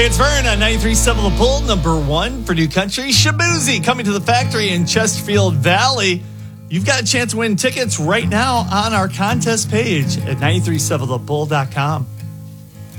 Hey, it's Vern on 93.7 The Bull, number one for New Country. Shaboozey coming to the factory in Chesterfield Valley. You've got a chance to win tickets right now on our contest page at 937thebull.com.